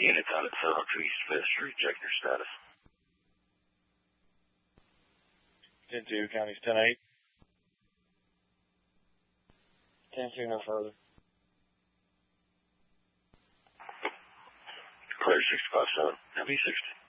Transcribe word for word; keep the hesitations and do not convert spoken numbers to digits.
Unit out at seven oh two East fifth Street, check your status. ten two, county's ten eight. ten two, no further. Clear six five seven, M B sixty.